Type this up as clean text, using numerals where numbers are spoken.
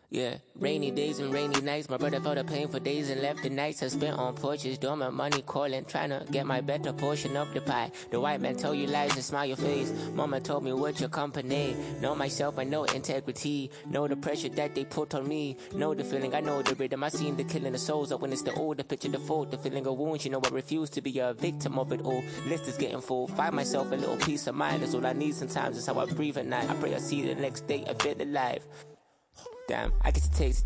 Yeah, rainy days and rainy nights. My brother felt the pain for days and left the nights I spent on porches, doing my money calling, trying to get my better portion of the pie. The white man tell you lies and smile your face. Mama told me with your company. Know myself, I know integrity. Know the pressure that they put on me. Know the feeling, I know the rhythm. I seen the killing the souls up when it's the old, the picture, the fault, the feeling of wounds. You know I refuse to be a victim of it all. List is getting full. Find myself a little peace of mind. That's all I need sometimes. That's how I breathe at night. I pray I see the next day a bit alive. Damn, I get to taste